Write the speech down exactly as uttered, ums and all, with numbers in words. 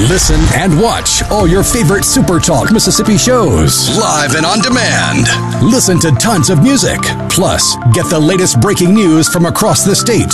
Listen and watch all your favorite Super Talk Mississippi shows live and on demand. Listen to tons of music. Plus, get the latest breaking news from across the state